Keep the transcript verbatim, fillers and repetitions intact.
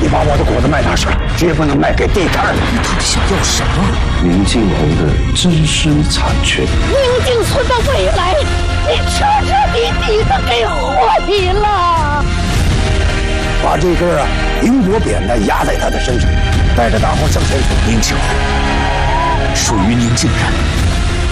你把我的果子卖哪去？绝不能卖给地摊儿。 你到底想要什么？ 明镜红的知识产权。 明镜村的未来，你彻彻底底的给毁了。 把这根啊英国扁担压在他的身上，带着大伙向前走。 明镜红，属于宁静人。